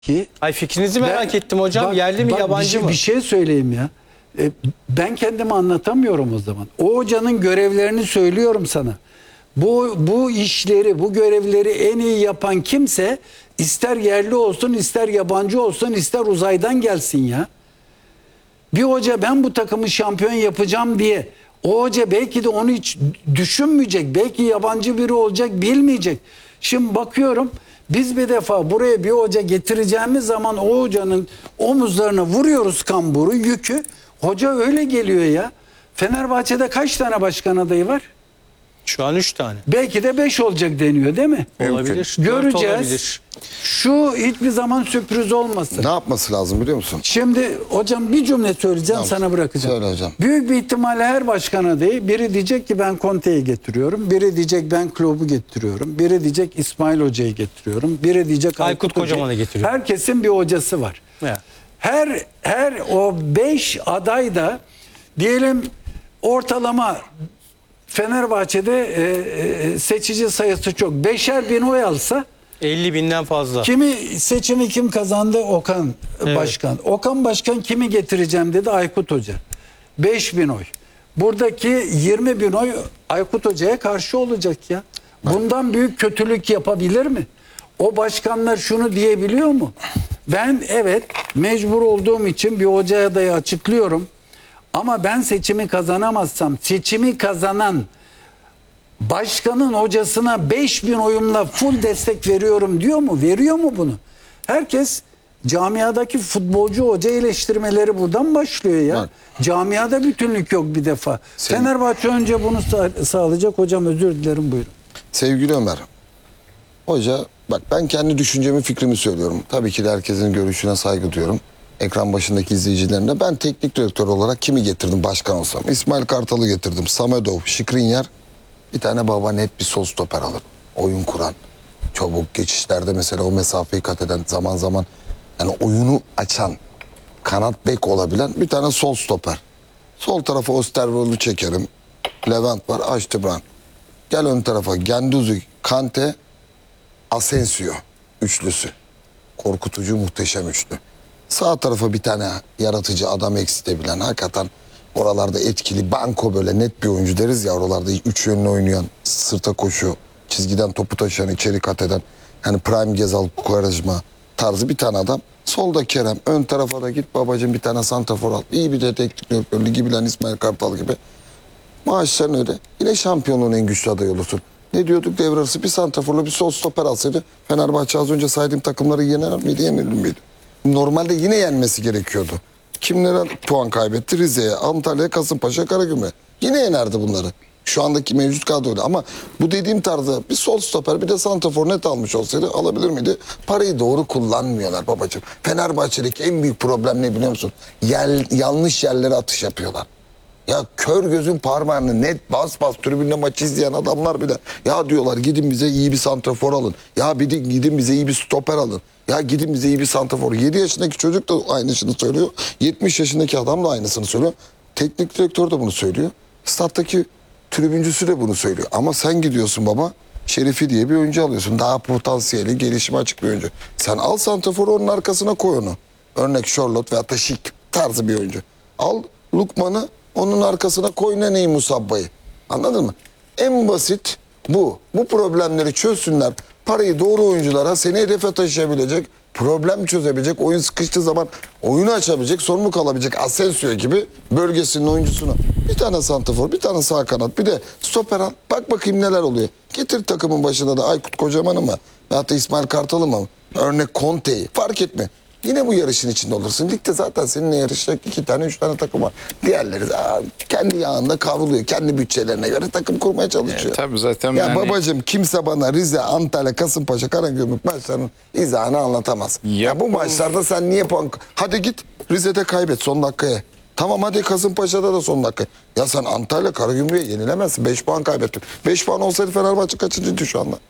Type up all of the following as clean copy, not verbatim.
ki Ay fikrinizi merak ettim hocam. bak, Yerli mi yabancı mı? Bir şey söyleyeyim ya. Ben kendimi anlatamıyorum o zaman. O hocanın görevlerini söylüyorum sana. Bu işleri, bu görevleri en iyi yapan kimse ister yerli olsun, ister yabancı olsun, ister uzaydan gelsin ya. Bir hoca ben bu takımı şampiyon yapacağım diye o hoca belki de onu hiç düşünmeyecek. Belki yabancı biri olacak, bilmeyecek. Şimdi bakıyorum biz bir defa buraya bir hoca getireceğimiz zaman o hocanın omuzlarına vuruyoruz kamburu, yükü. Hoca öyle geliyor ya. Fenerbahçe'de kaç tane başkan adayı var? Şu an 3 tane. Belki de 5 olacak deniyor değil mi? Olabilir. Göreceğiz. 4 olabilir. Şu hiçbir zaman sürpriz olmasın. Ne yapması lazım biliyor musun? Şimdi hocam bir cümle söyleyeceğim, Tamam, sana bırakacağım. söyle hocam. Büyük bir ihtimalle her başkan adayı biri diyecek ki ben Conte'yi getiriyorum. Biri diyecek ben Klopp'u getiriyorum. Biri diyecek İsmail Hoca'yı getiriyorum. Biri diyecek Aykut Kocaman'ı Hoca'yı. getiriyorum. Herkesin bir hocası var. Evet. Her o 5 aday da diyelim ortalama Fenerbahçe'de seçici sayısı çok. 5'er bin oy alsa 50 binden fazla. seçimi kim kazandı? Okan Başkan. Okan Başkan kimi getireceğim dedi? Aykut Hoca. 5.000 oy. Buradaki 20.000 oy Aykut Hoca'ya karşı olacak ya. Bundan büyük kötülük yapabilir mi? O başkanlar şunu diyebiliyor mu? Ben evet mecbur olduğum için bir hoca adayı açıklıyorum. Ama ben seçimi kazanamazsam seçimi kazanan başkanın hocasına 5.000 oyumla full destek veriyorum diyor mu? Veriyor mu bunu? Herkes camiadaki futbolcu hoca eleştirmeleri buradan başlıyor ya. Bak. Camiada bütünlük yok bir defa. Fenerbahçe önce bunu sağlayacak. Hocam özür dilerim, buyurun. Sevgili Ömer, hoca bak ben kendi düşüncemi fikrimi söylüyorum. Tabii ki de herkesin görüşüne saygı duyuyorum. Ekran başındaki izleyicilerine ben teknik direktör olarak kimi getirdim başkan olsam? İsmail Kartal'ı getirdim. Samedov, Skriniar, bir tane baba net bir sol stoper alır. Oyun kuran, çabuk geçişlerde mesela o mesafeyi kat eden, zaman zaman yani oyunu açan, kanat bek olabilen bir tane sol stoper. Sol tarafa Osterwold'u çekerim. Levent var, Açtıbran. Gel ön tarafa Gendouzi, Kante, Asensio üçlüsü. Korkutucu, muhteşem üçlü. Sağ tarafa bir tane yaratıcı adam eksiltebilen, hakikaten oralarda etkili, banko böyle net bir oyuncu deriz ya, oralarda üç yönlü oynayan, sırta koşu, çizgiden topu taşıyan, içeri kat eden, yani Prime Gezal, Quaresma tarzı bir tane adam. Solda Kerem, ön tarafa da git babacığım bir tane santrafor al. İyi bir de teknik direktör, ligi bilen İsmail Kartal gibi. Maaşların öyle. Yine şampiyonluğun en güçlü adayı olursun. Ne diyorduk devre arası? Bir santraforla bir sol stoper alsaydı Fenerbahçe az önce saydığım takımları yener miydi, yenilir miydi? Normalde yine yenmesi gerekiyordu. Kimlere puan kaybetti? Rize'ye, Antalya'ya, Kasımpaşa, Karagümrük'e. Yine yenerdi bunları. Şu andaki mevcut kadroyla. Ama bu dediğim tarzda bir sol stoper bir de santrafor net almış olsaydı alabilir miydi? Parayı doğru kullanmıyorlar babacığım. Fenerbahçe'deki en büyük problem ne biliyor musun? Yanlış yerlere atış yapıyorlar. Ya kör gözün parmağını net bas bas tribünde maçı izleyen adamlar bile ya diyorlar gidin bize iyi bir santrafor alın. Ya gidin bize iyi bir stoper alın. Ya gidin bize iyi bir santrafor. 7 yaşındaki çocuk da aynısını söylüyor. 70 yaşındaki adam da aynısını söylüyor. Teknik direktör de bunu söylüyor. Stat'taki tribüncüsü de bunu söylüyor. Ama sen gidiyorsun baba Şerifi diye bir oyuncu alıyorsun. Daha potansiyeli, gelişime açık bir oyuncu. Sen al santraforu onun arkasına koy onu. Örnek Charlotte veya Taşik tarzı bir oyuncu. Al Lukman'ı onun arkasına koy Nene'yi, Musabba'yı. Anladın mı? En basit bu. Bu problemleri çözsünler. Parayı doğru oyunculara, seni hedefe taşıyabilecek, problem çözebilecek, oyun sıkıştığı zaman oyunu açabilecek, sorumluluk alabilecek Asensio gibi bölgesinin oyuncusunu. Bir tane santrafor, bir tane sağ kanat, bir de stoper al. Bak bakayım neler oluyor. Getir takımın başına da Aykut Kocaman'ı mı? Veyahut da İsmail Kartal'ı mı? Örnek Conte'yi. Fark etme. Yine bu yarışın içinde olursun. Ligde zaten seninle yarışacak 2 tane 3 tane takım var. Diğerleri kendi yağında kavruluyor. Kendi bütçelerine göre takım kurmaya çalışıyor. Tabii zaten ya yani... babacığım kimse bana Rize, Antalya, Kasımpaşa, Karagümrük maçlarının izahını anlatamaz. Ya bu maçlarda sen niye puan... Hadi git Rize'de kaybet son dakikaya. Tamam hadi Kasımpaşa'da da son dakika. Ya sen Antalya, Karagümrük'e yenilemezsin. 5 puan kaybettin. 5 puan olsaydı Fenerbahçe kaçıncıydı şu anda?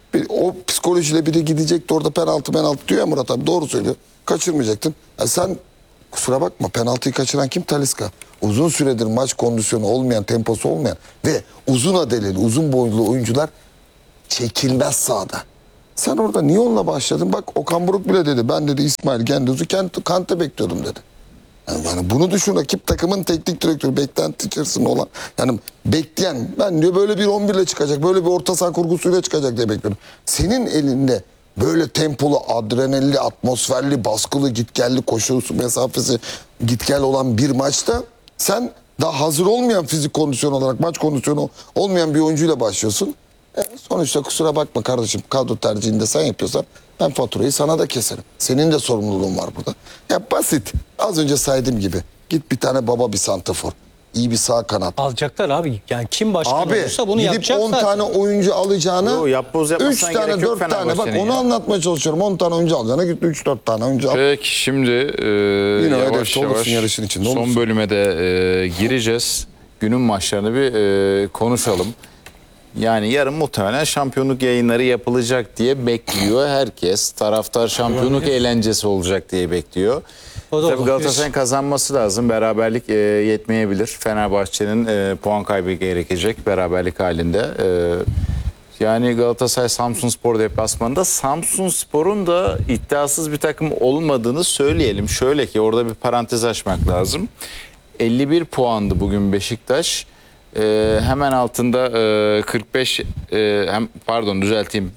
O psikolojiyle bir de gidecekti orada penaltı diyor ya Murat abi, doğru söylüyor. Kaçırmayacaktın. Ya sen kusura bakma, penaltıyı kaçıran kim? Talisca. Uzun süredir maç kondisyonu olmayan, temposu olmayan ve uzun adeleli, uzun boylu oyuncular çekilmez sahada. Sen orada niye onunla başladın? Bak Okan Buruk bile dedi. Ben dedi İsmail Genduz'u Kante bekliyordum dedi. Yani bunu düşün, rakip takımın teknik direktörü, beklenti içerisinde olan, yani bekleyen, ben diyor böyle bir 11 ile çıkacak, böyle bir orta saha kurgusuyla çıkacak diye bekliyorum. Senin elinde böyle tempolu, adrenalli, atmosferli, baskılı, gitgelli, koşusu mesafesi gitgel olan bir maçta sen daha hazır olmayan fizik kondisyon olarak, maç kondisyonu olmayan bir oyuncuyla başlıyorsun. Sonuçta kusura bakma kardeşim, kadro tercihinde sen yapıyorsan ben faturayı sana da keserim. Senin de sorumluluğun var burada. Ya basit. Az önce saydığım gibi. Git bir tane baba bir santrafor. İyi bir sağ kanat. Alacaklar abi. Yani kim başkan Abi olursa bunu gidip yapacak 10 zaten. tane oyuncu alacağına Yo, yapboz 3 yapmasına tane gerek yok 4 tane, bak Fenerbahçe'nin onu ya. anlatmaya çalışıyorum. 10 tane oyuncu alacağına git 3-4 tane oyuncu al. Peki şimdi Yine yavaş hedefte olursun, yavaş yarışın içinde son olursun. bölüme de gireceğiz. Günün maçlarını bir konuşalım. Yani yarın muhtemelen şampiyonluk yayınları yapılacak diye bekliyor herkes. Taraftar şampiyonluk eğlencesi olacak diye bekliyor. O da Tabii olabilir. Galatasaray'ın kazanması lazım. Beraberlik yetmeyebilir. Fenerbahçe'nin puan kaybı gerekecek beraberlik halinde. Yani Galatasaray Samsunspor deplasmanında, Samsunspor'un da iddiasız bir takım olmadığını söyleyelim. Şöyle ki orada bir parantez açmak lazım. 51 puandı bugün Beşiktaş. Hemen altında 45 pardon düzelteyim.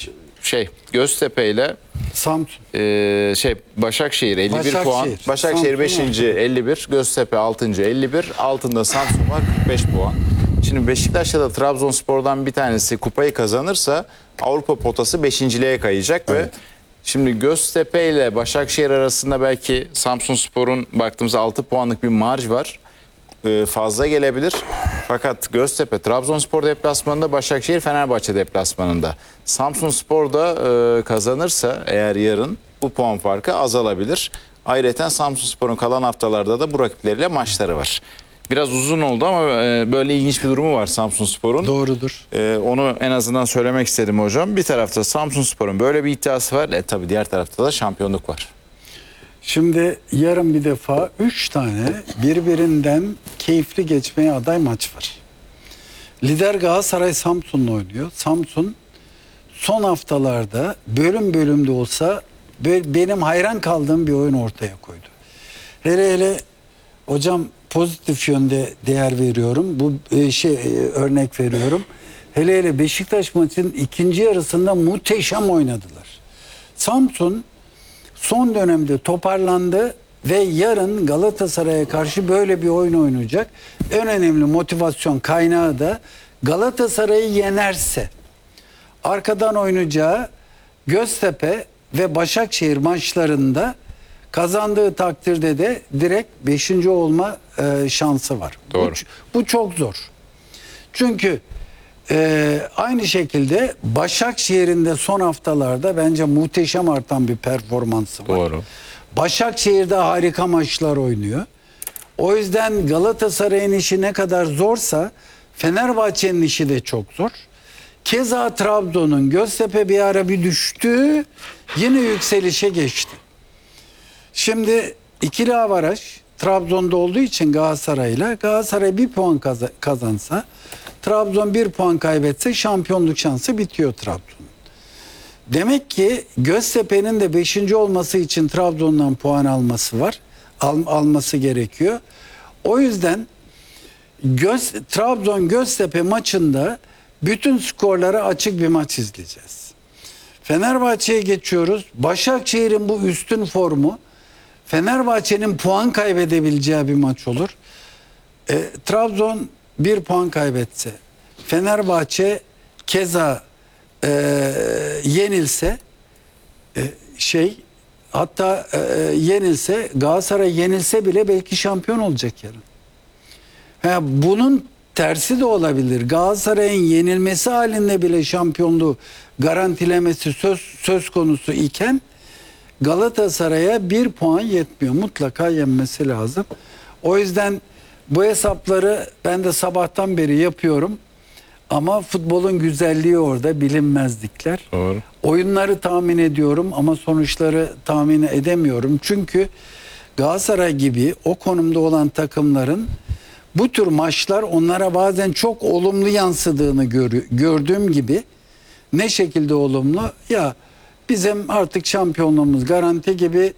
Göztepe ile Samsun. Başakşehir 51 puan. Başakşehir. Başakşehir 5. Samsun 51, Göztepe 6. 51, altında Samsun var 45 puan. Şimdi Beşiktaş'ta da Trabzonspor'dan bir tanesi kupayı kazanırsa Avrupa potası 5.liğe kayacak ve şimdi Göztepe ile Başakşehir arasında belki Samsunspor'un baktığımızda 6 puanlık bir marj var. Fazla gelebilir. Fakat Göztepe Trabzonspor deplasmanında, Başakşehir Fenerbahçe deplasmanında. Samsunspor da kazanırsa eğer yarın bu puan farkı azalabilir. Ayrıca Samsunspor'un kalan haftalarda da bu rakipleriyle maçları var. Biraz uzun oldu ama böyle ilginç bir durumu var Samsunspor'un. Doğrudur. Onu en azından söylemek istedim hocam. Bir tarafta Samsunspor'un böyle bir iddiası var. Tabii diğer tarafta da şampiyonluk var. Şimdi yarın bir defa 3 tane birbirinden keyifli geçmeye aday maç var. Lider Galatasaray Samsun'la oynuyor. Samsun son haftalarda bölüm bölüm de olsa benim hayran kaldığım bir oyun ortaya koydu. Hele hele hocam pozitif yönde değer veriyorum. Bu örnek veriyorum. Hele hele Beşiktaş maçının ikinci yarısında muhteşem oynadılar. Samsun son dönemde toparlandı ve yarın Galatasaray'a karşı böyle bir oyun oynayacak. En önemli motivasyon kaynağı da Galatasaray'ı yenerse arkadan oynayacağı Göztepe ve Başakşehir maçlarında kazandığı takdirde de direkt 5. olma şansı var. Doğru. Bu çok zor. Çünkü aynı şekilde Başakşehir'in de son haftalarda bence muhteşem artan bir performansı var. Doğru. Başakşehir'de harika maçlar oynuyor. O yüzden Galatasaray'ın işi ne kadar zorsa Fenerbahçe'nin işi de çok zor. Keza Trabzon'un, Göztepe bir ara bir düştü, yine yükselişe geçti. Şimdi ikili avaraj Trabzon'da olduğu için Galatasaray bir puan kazansa, Trabzon 1 puan kaybetse şampiyonluk şansı bitiyor Trabzon'un. Demek ki Göztepe'nin de 5. olması için Trabzon'dan puan alması gerekiyor. O yüzden Trabzon-Göztepe maçında bütün skorlara açık bir maç izleyeceğiz. Fenerbahçe'ye geçiyoruz. Başakşehir'in bu üstün formu Fenerbahçe'nin puan kaybedebileceği bir maç olur. Trabzon 1 puan kaybetse, Fenerbahçe keza yenilse, yenilse, Galatasaray yenilse bile belki şampiyon olacak yarın. Bunun tersi de olabilir. Galatasaray'ın yenilmesi halinde bile şampiyonluğu garantilemesi söz konusu iken Galatasaray'a 1 puan yetmiyor. Mutlaka yenmesi lazım. O yüzden bu hesapları ben de sabahtan beri yapıyorum. Ama futbolun güzelliği orada, bilinmezlikler. Doğru. Oyunları tahmin ediyorum ama sonuçları tahmin edemiyorum. Çünkü Galatasaray gibi o konumda olan takımların bu tür maçlar onlara bazen çok olumlu yansıdığını gördüğüm gibi Ne şekilde olumlu? Ya bizim artık şampiyonluğumuz garanti gibi.